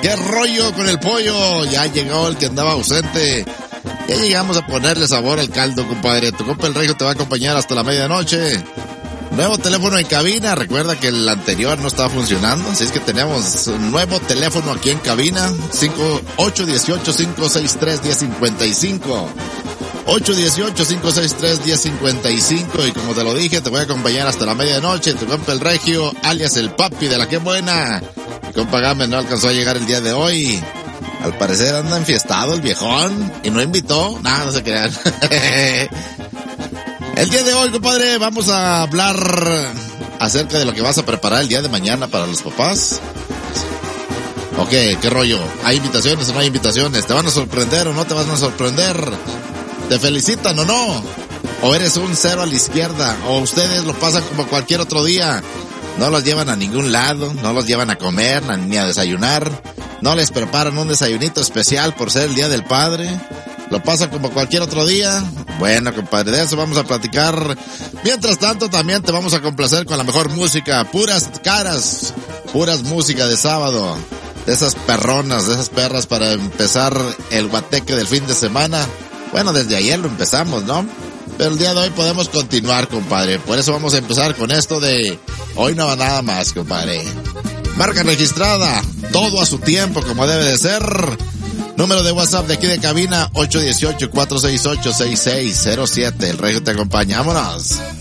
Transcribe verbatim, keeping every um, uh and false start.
¿Qué rollo con el pollo? Ya llegó el que andaba ausente. Ya llegamos a ponerle sabor al caldo, compadre. Tu compa el Regio te va a acompañar hasta la medianoche. Nuevo teléfono en cabina. Recuerda que el anterior no estaba funcionando, así es que tenemos un nuevo teléfono aquí en cabina. ocho uno ocho, cinco seis tres, uno cero cinco cinco. ocho uno ocho, cinco seis tres, uno cero cinco cinco. Y como te lo dije, te voy a acompañar hasta la medianoche. Tu compa el Regio, alias el papi de la que buena. Mi compa Game no alcanzó a llegar el día de hoy. Al parecer anda enfiestado el viejón y no invitó. Nada, no se crean. El día de hoy, compadre, vamos a hablar acerca de lo que vas a preparar el día de mañana para los papás. Ok, ¿qué rollo? ¿Hay invitaciones o no hay invitaciones? ¿Te van a sorprender o no te van a sorprender? ¿Te felicitan o no? ¿O eres un cero a la izquierda? ¿O ustedes lo pasan como cualquier otro día? No los llevan a ningún lado, no los llevan a comer, ni a desayunar. No les preparan un desayunito especial por ser el Día del Padre. Lo pasan como cualquier otro día. Bueno, compadre, de eso vamos a platicar. Mientras tanto, también te vamos a complacer con la mejor música. Puras caras, puras música de sábado. De esas perronas, de esas perras para empezar el guateque del fin de semana. Bueno, desde ayer lo empezamos, ¿no? Pero el día de hoy podemos continuar, compadre. Por eso vamos a empezar con esto de hoy no va nada más, compadre. Marca registrada, todo a su tiempo, como debe de ser. Número de WhatsApp de aquí de cabina, ocho uno ocho, cuatro seis ocho, seis seis cero siete. El Regio te acompaña, vámonos.